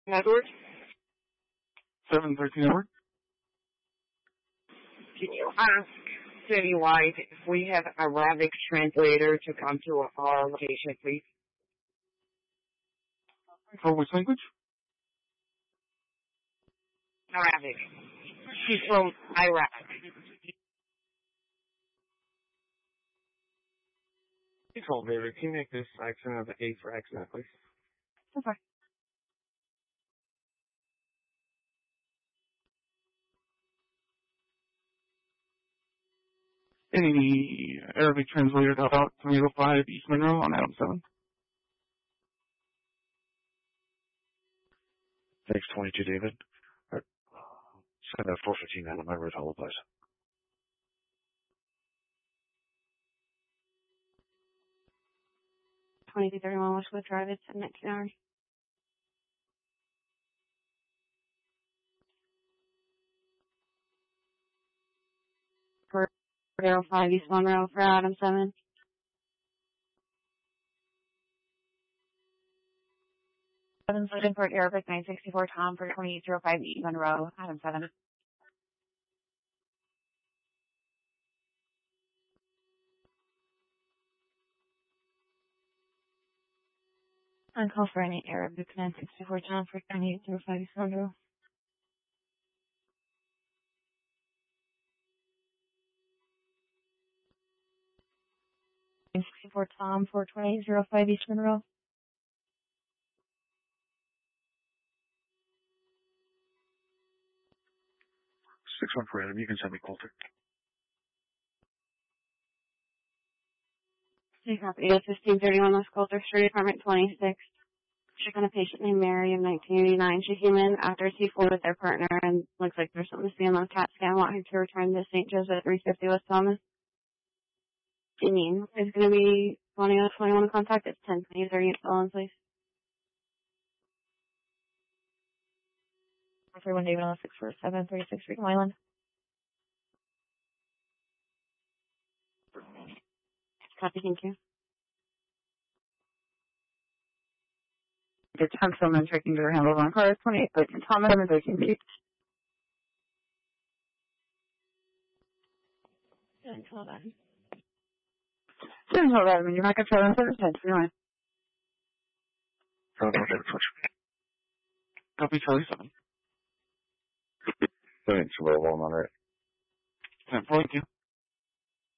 Edward? 713 Edward. Can you ask Citywide if we have a Arabic translator to come to our location, please? For which language? Arabic. She's from Iraq. Control, David. Can you make this accent of the A for accent, please? Okay. Any Arabic translator to help out 305 East Monroe on Adam 7. Thanks, 22, David. Send that 415 out of my red hole, please. $22.31 Westwood Drive, it's 19 hours. For 405 East Monroe for Adam 7. Port Arabic 964 Tom for 2805 East Monroe, Adam 7. On call for any Arabic 964 Tom for 2805 East Monroe. 964 Tom for 2805 East Monroe. 61 for Adam, you can send me Coulter. Take copy. It's 1531 West Coulter Street, apartment 26. Check on a patient named Mary in 1989. She came in after T4 with their partner and looks like there's something to see on the CAT scan. Want her to return to St. Joseph 350 West Thomas. Janine is going to be wanting a 21 contact. It's 1020. 38 Solon, please. 31 David on 647 36 Freedom Island. Copy, thank you. The 10th woman checking their handles on car 2813 Thomas and 13 feet. 1011. 1011, you're not going to try to understand. You're fine. Copy Charlie 7. Thanks, well, on it. 1042.